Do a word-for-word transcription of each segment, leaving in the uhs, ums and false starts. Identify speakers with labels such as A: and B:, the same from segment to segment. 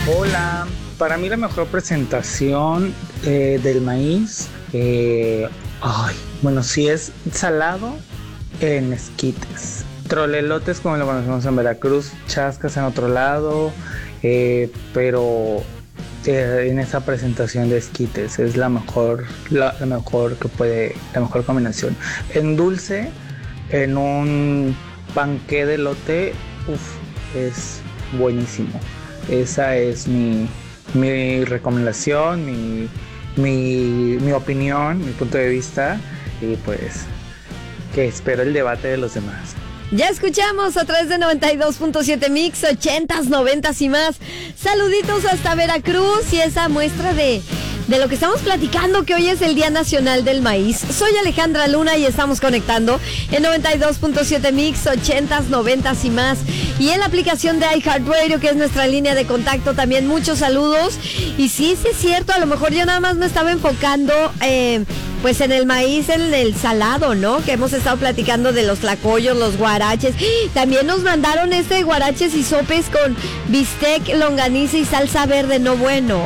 A: Hola, para mí la mejor presentación eh, del maíz, eh, ay, bueno, si es salado, en esquites. Trolelotes como lo conocemos en Veracruz, chascas en otro lado, eh, pero eh, en esa presentación de esquites es la mejor, la, la mejor que puede, la mejor combinación. En dulce, en un panqué de elote, uff, es buenísimo. Esa es mi, mi recomendación, mi, mi, mi opinión, mi punto de vista, y pues que espero el debate de los demás.
B: Ya escuchamos a través de noventa y dos punto siete Mix, ochentas, noventas y más. Saluditos hasta Veracruz y esa muestra de, de lo que estamos platicando, que hoy es el Día Nacional del Maíz. Soy Alejandra Luna y estamos conectando en noventa y dos punto siete Mix, ochentas, noventas y más. Y en la aplicación de iHeartRadio, que es nuestra línea de contacto, también muchos saludos. Y sí, sí es cierto, a lo mejor yo nada más me estaba enfocando eh, pues en el maíz, en el salado, ¿no? Que hemos estado platicando de los tlacoyos, los guaraches. También nos mandaron este guaraches y sopes con bistec, longaniza y salsa verde, no bueno.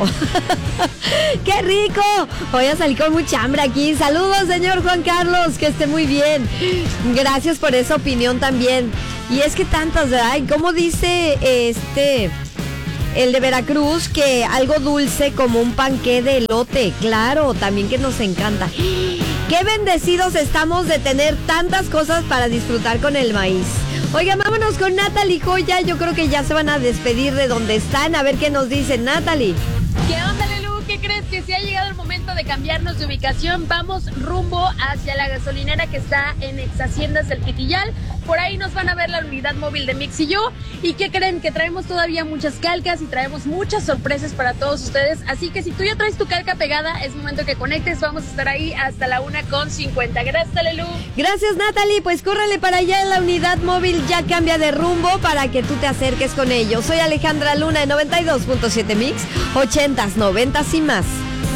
B: ¡Qué rico! Voy a salir con mucha hambre aquí. Saludos, señor Juan Carlos, que esté muy bien. Gracias por esa opinión también. Y es que tantas, ¿verdad? Y como dice este... el de Veracruz, que algo dulce como un panqué de elote, claro, también que nos encanta. Qué bendecidos estamos de tener tantas cosas para disfrutar con el maíz. Oigan, vámonos con Natalie Joya, yo creo que ya se van a despedir de donde están, a ver qué nos dice Natalie.
C: ¿Qué onda, Lelu? ¿Qué crees? Que si ha llegado el momento de cambiarnos de ubicación, vamos rumbo hacia la gasolinera que está en Ex Haciendas del Pitillal. Por ahí nos van a ver la unidad móvil de Mix y yo. ¿Y qué creen? Que traemos todavía muchas calcas y traemos muchas sorpresas para todos ustedes. Así que si tú ya traes tu calca pegada, es momento que conectes. Vamos a estar ahí hasta la una con cincuenta. Gracias, Lelu.
B: Gracias, Natalie. Pues córrele para allá, en la unidad móvil ya cambia de rumbo para que tú te acerques con ellos. Soy Alejandra Luna de noventa y dos punto siete Mix, ochentas, noventas y más.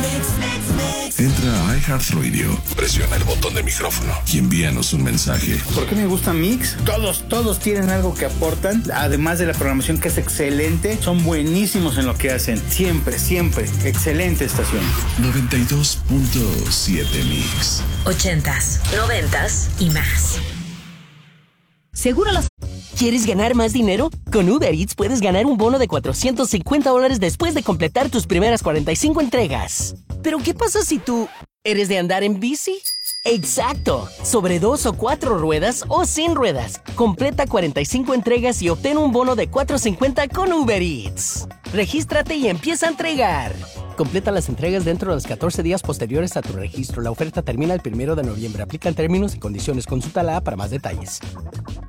D: Entra a iHeartRadio, presiona el botón de micrófono y envíanos un mensaje.
E: ¿Por qué me gusta Mix? Todos, todos tienen algo que aportan, además de la programación que es excelente, son buenísimos en lo que hacen. Siempre, siempre, excelente estación.
D: noventa y dos punto siete Mix.
F: Ochentas, noventas y más.
G: Seguro las... ¿Quieres ganar más dinero? Con Uber Eats puedes ganar un bono de cuatrocientos cincuenta dólares después de completar tus primeras cuarenta y cinco entregas. ¿Pero qué pasa si tú eres de andar en bici? ¡Exacto! Sobre dos o cuatro ruedas o sin ruedas. Completa cuarenta y cinco entregas y obtén un bono de cuatrocientos cincuenta con Uber Eats. Regístrate y empieza a entregar. Completa las entregas dentro de los catorce días posteriores a tu registro. La oferta termina el primero de noviembre. Aplican términos y condiciones. Consulta la app para más detalles.